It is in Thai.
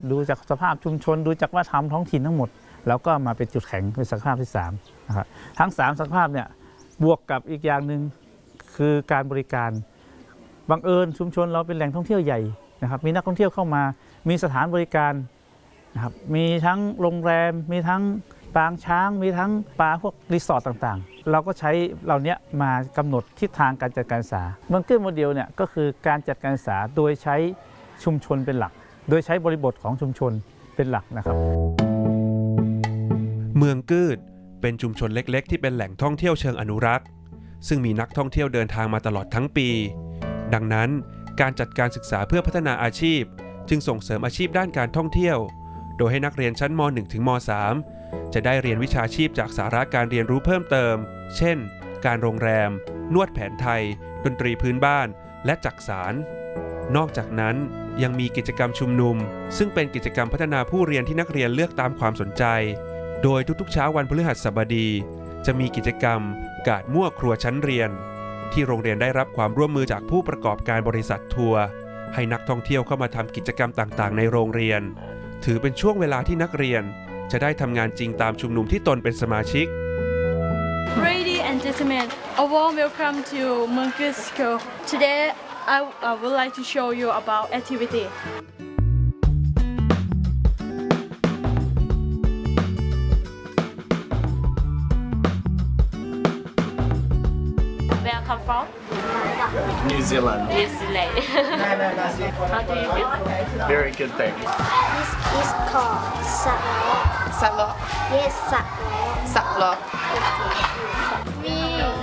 ดูจากสภาพชุมชนดูจากวัฒนธรรมท้องถิ่นทั้งหมดแล้วก็มาเป็นจุดแข็งเป็นศักยภาพที่3นะครับทั้ง3ศักยภาพเนี่ยบวกกับอีกอย่างหนึ่งคือการบริการบังเอิญชุมชนเราเป็นแหล่งท่องเที่ยวใหญ่นะครับมีนักท่องเที่ยวเข้ามามีสถานบริการนะครับมีทั้งโรงแรมมีทั้งปางช้างมีทั้งปลาพวกรีสอร์ทต่างๆเราก็ใช้เหล่านี้มากำหนดทิศทางการจัดการศึกษาเมืองเกื้อโมเดลเนี่ยก็คือการจัดการศึกษาโดยใช้ชุมชนเป็นหลักโดยใช้บริบทของชุมชนเป็นหลักนะครับเมืองกืดเป็นชุมชนเล็กๆที่เป็นแหล่งท่องเที่ยวเชิงอนุรักษ์ซึ่งมีนักท่องเที่ยวเดินทางมาตลอดทั้งปีดังนั้นการจัดการศึกษาเพื่อพัฒนาอาชีพจึงส่งเสริมอาชีพด้านการท่องเที่ยวโดยให้นักเรียนชั้นม. 1 ถึงม. 3 จะได้เรียนวิชาชีพจากสาระการเรียนรู้เพิ่มเติมเช่นการโรงแรมนวดแผนไทยดนตรีพื้นบ้านและจักสานนอกจากนั้นยังมีกิจกรรมชุมนุมซึ่งเป็นกิจกรรมพัฒนาผู้เรียนที่นักเรียนเลือกตามความสนใจโดยทุกๆเช้าวันพฤหัสบดีจะมีกิจกรรมกาดมั่วครัวชั้นเรียนที่โรงเรียนได้รับความร่วมมือจากผู้ประกอบการบริษัททัวร์ให้นักท่องเที่ยวเข้ามาทำกิจกรรมต่างๆในโรงเรียนถือเป็นช่วงเวลาที่นักเรียนจะได้ทำงานจริงตามชุมนุมที่ตนเป็นสมาชิก Ladies and gentlemen, a warm welcome to Monkey School. Today, I would like to show you about activity. Where come from? New Zealand. New Zealand. How do you feel? Very good thing. This is called Saklok. Saklok. Yes, Saklok. Saklok. Okay.